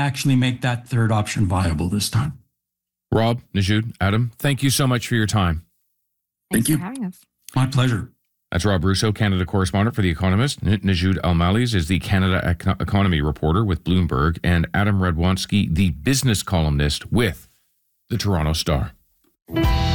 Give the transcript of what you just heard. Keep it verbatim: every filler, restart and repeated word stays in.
actually make that third option viable this time. Rob, Najoud, Adam, thank you so much for your time. Thanks Thank you. for having us. My pleasure. That's Rob Russo, Canada correspondent for The Economist. N- Najoud Al-Mallis is the Canada econ- economy reporter with Bloomberg. And Adam Radwanski, the business columnist with the Toronto Star.